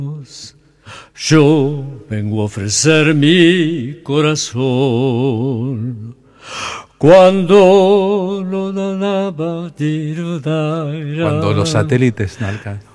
Yo vengo a ofrecer mi corazón. Cuando Cuando los satélites no alcanzan.